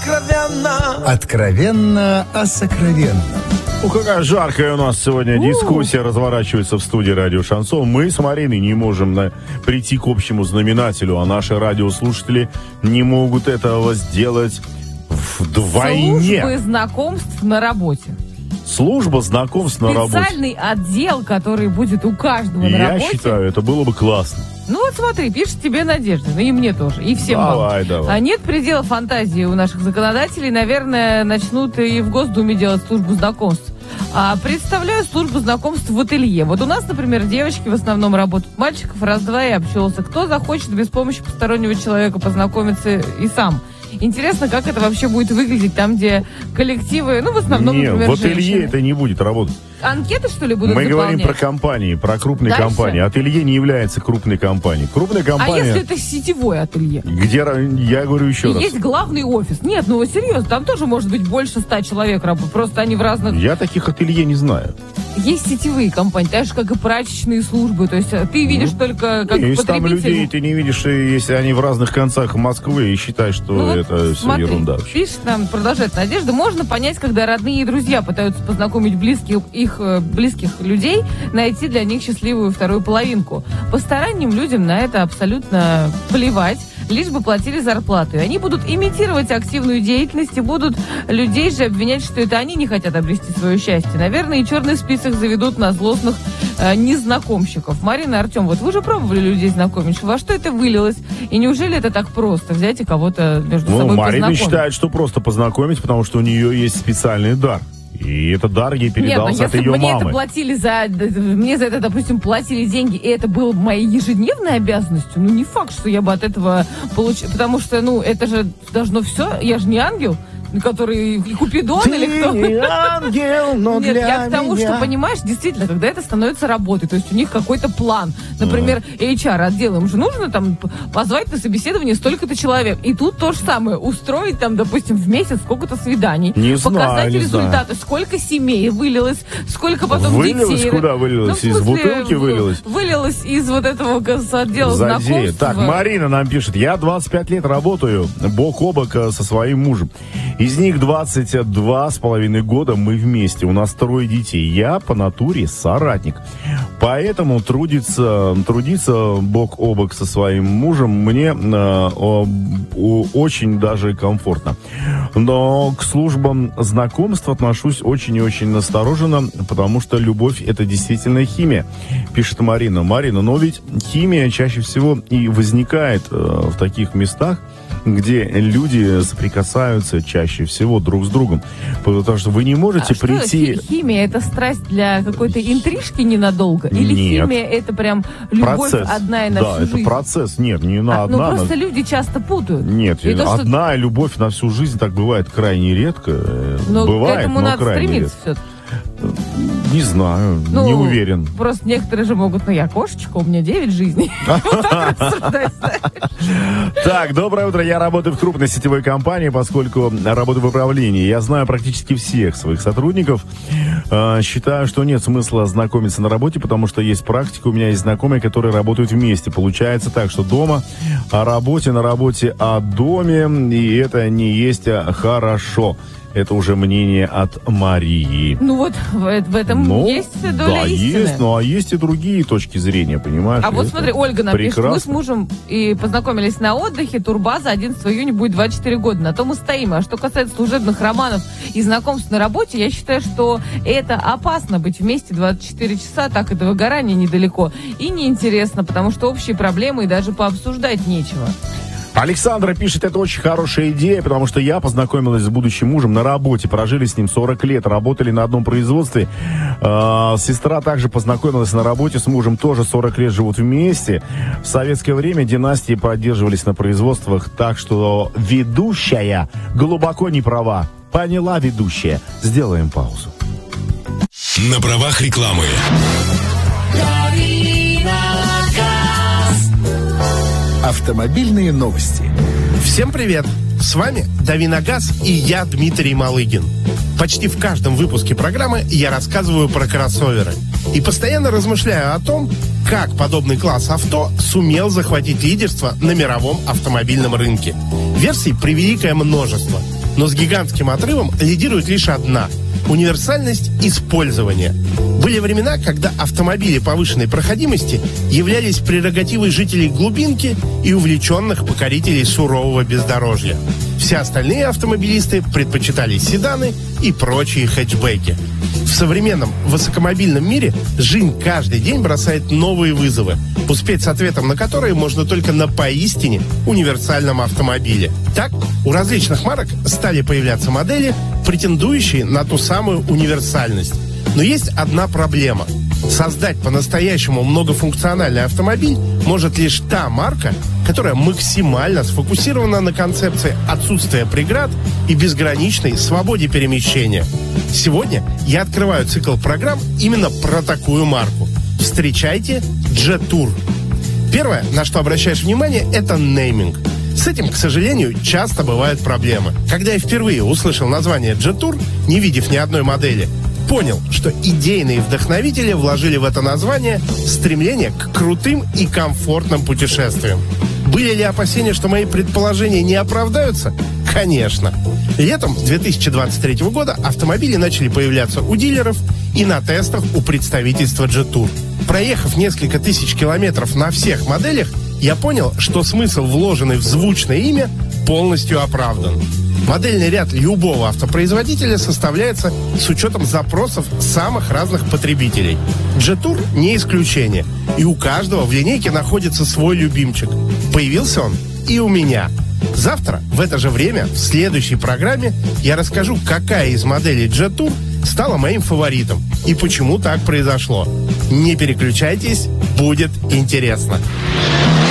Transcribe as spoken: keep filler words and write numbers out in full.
сокровенно. Откровенно о сокровенном. Ну, какая жаркая у нас сегодня дискуссия разворачивается в студии «Радио Шансон». Мы с Мариной не можем на... прийти к общему знаменателю, а наши радиослушатели не могут этого сделать вдвойне. Службы знакомств на работе. Служба знакомств на работе. Специальный отдел, который будет у каждого на Я работе. Я считаю, это было бы классно. Ну вот смотри, пишет тебе Надежда, ну и мне тоже, и всем давай, вам. Давай. А нет предела фантазии у наших законодателей, наверное, начнут и в Госдуме делать службу знакомств. А представляю службу знакомств в ателье. Вот у нас, например, девочки в основном работают, мальчиков раз-два и обчелся. Кто захочет без помощи постороннего человека познакомиться и сам? Интересно, как это вообще будет выглядеть там, где коллективы, ну, в основном, Нет, например, в ателье женщины. Это не будет работать. Анкеты, что ли, будут Мы заполнять? говорим про компании, про крупные Дальше? компании. Ателье не является крупной компанией. Крупная компания... А если это сетевое ателье? Где, я говорю еще И раз. есть главный офис. Нет, ну серьезно, там тоже может быть больше ста человек работает. Просто они в разных... Я таких ателье не знаю. Есть сетевые компании, так же, как и прачечные службы. То есть ты видишь ну, только как есть потребитель. Там людей ты не видишь, если они в разных концах Москвы, и считай, что ну, это вот все смотри, ерунда. Пишет нам, продолжает Надежда, можно понять, когда родные и друзья пытаются познакомить близких, их близких людей, найти для них счастливую вторую половинку. Посторонним людям на это абсолютно плевать, лишь бы платили зарплату. И они будут имитировать активную деятельность и будут людей же обвинять, что это они не хотят обрести свое счастье. Наверное, и черный список заведут на злостных э, незнакомщиков. Марина, Артем, вот вы же пробовали людей знакомить. Во что это вылилось? И неужели это так просто взять и кого-то между ну, собой Марина познакомить? считает, что просто познакомить, потому что у нее есть специальный дар. И этот дар ей передался Нет, от ее если бы мне мамы. это платили за... Мне за это, допустим, платили деньги, и это было бы моей ежедневной обязанностью, ну, не факт, что я бы от этого получила. Потому что, ну, это же должно все... Я же не ангел, который Купидон Ты или кто? не ангел, но Нет, для я к тому, меня. что, понимаешь, действительно, когда это становится работой, то есть у них какой-то план. Например, эйч ар-отдел, им же нужно там позвать на собеседование столько-то человек. И тут то же самое. Устроить там, допустим, в месяц сколько-то свиданий. Не показать знаю, не результаты. знаю. Сколько семей вылилось, сколько потом Вылилось? детей. Куда вылилось? Ну, в Из смысле, бутылки вылилось? Вылилось из вот этого отдела Задея. знакомств. Так, Марина нам пишет. Я двадцать пять лет работаю бок о бок со своим мужем. Из них двадцать два с половиной года мы вместе. У нас трое детей. Я по натуре соратник. Поэтому трудиться, трудиться бок о бок со своим мужем мне э, о, о, очень даже комфортно. Но к службам знакомств отношусь очень и очень настороженно, потому что любовь — это действительно химия, пишет Марина. Марина, но ведь химия чаще всего и возникает э, в таких местах, где люди соприкасаются чаще всего друг с другом. Потому что вы не можете а прийти... Что, химия — это страсть для какой-то интрижки ненадолго? Или Нет. химия — это прям любовь процесс. одна и на да, всю это жизнь? процесс. Нет, не на А, одна. ну, просто на... люди часто путают. Нет, И то, одна что... любовь на всю жизнь, так бывает крайне редко. Но бывает, к этому но надо крайне стремиться редко. все-таки. Не знаю, Ну, не уверен. Просто некоторые же могут, ну, я кошечка, у меня девять жизней. Так, доброе утро. Я работаю в крупной сетевой компании, поскольку работаю в управлении. Я знаю практически всех своих сотрудников. Считаю, что нет смысла знакомиться на работе, потому что есть практика. У меня есть знакомые, которые работают вместе. Получается так, что дома о работе, на работе о доме. И это не есть хорошо. Это уже мнение от Марии. Ну вот, в, в этом ну, есть доля да, истины. есть, ну а есть и другие точки зрения, понимаешь? А вот Это смотри, Ольга нам пишет, прекрасно. мы с мужем и познакомились на отдыхе, турбаза, одиннадцатого июня будет двадцать четыре года, на то мы стоим. А что касается служебных романов и знакомств на работе, я считаю, что это опасно быть вместе двадцать четыре часа, так и до выгорания недалеко. И неинтересно, потому что общие проблемы и даже пообсуждать нечего. Александра пишет, это очень хорошая идея, потому что я познакомилась с будущим мужем на работе, прожили с ним сорок лет, работали на одном производстве. Э, сестра также познакомилась на работе с мужем, тоже сорок лет живут вместе. В советское время династии поддерживались на производствах, так что ведущая глубоко не права. Поняла ведущая. Сделаем паузу. На правах рекламы. Автомобильные новости. Всем привет! С вами Давиногаз и я, Дмитрий Малыгин. Почти в каждом выпуске программы я рассказываю про кроссоверы. И постоянно размышляю о том, как подобный класс авто сумел захватить лидерство на мировом автомобильном рынке. Версий превеликое множество. Но с гигантским отрывом лидирует лишь одна – универсальность использования. Были времена, когда автомобили повышенной проходимости являлись прерогативой жителей глубинки и увлеченных покорителей сурового бездорожья. Все остальные автомобилисты предпочитали седаны и прочие хэтчбеки. В современном высокомобильном мире жизнь каждый день бросает новые вызовы, успеть с ответом на которые можно только на поистине универсальном автомобиле. Так, у различных марок стали появляться модели, претендующие на ту самую универсальность. Но есть одна проблема. Создать по-настоящему многофункциональный автомобиль может лишь та марка, которая максимально сфокусирована на концепции отсутствия преград и безграничной свободе перемещения. Сегодня я открываю цикл программ именно про такую марку. Встречайте Jetour. Первое, на что обращаешь внимание, это нейминг. С этим, к сожалению, часто бывают проблемы. Когда я впервые услышал название Jetour, не видев ни одной модели, понял, что идейные вдохновители вложили в это название стремление к крутым и комфортным путешествиям. Были ли опасения, что мои предположения не оправдаются? Конечно. Летом две тысячи двадцать третьего года автомобили начали появляться у дилеров и на тестах у представительства Jetour. Проехав несколько тысяч километров на всех моделях, я понял, что смысл, вложенный в звучное имя, полностью оправдан. Модельный ряд любого автопроизводителя составляется с учетом запросов самых разных потребителей. Jetour не исключение, и у каждого в линейке находится свой любимчик. Появился он и у меня. Завтра в это же время в следующей программе я расскажу, какая из моделей Jetour стала моим фаворитом и почему так произошло. Не переключайтесь, будет интересно.